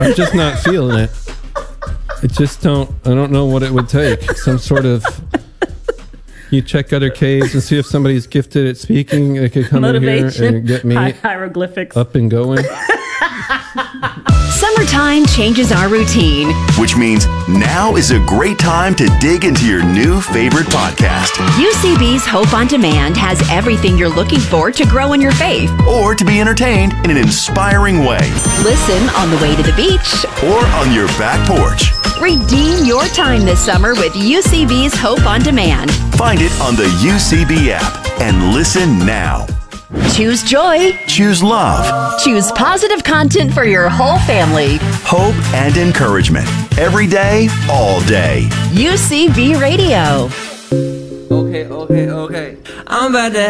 I'm just not feeling it. I don't know what it would take. Some sort of, you check other caves and see if somebody's gifted at speaking. They could come in here and get me hieroglyphics up and going. Summertime changes our routine, which means now is a great time to dig into your new favorite podcast. UCB's Hope on Demand has everything you're looking for to grow in your faith or to be entertained in an inspiring way. Listen on the way to the beach or on your back porch. Redeem your time this summer with UCB's Hope on Demand. Find it on the UCB app and listen now. Choose joy. Choose love. Choose positive content for your whole family. Hope and encouragement. Every day, all day. UCB Radio. Okay. I'm about to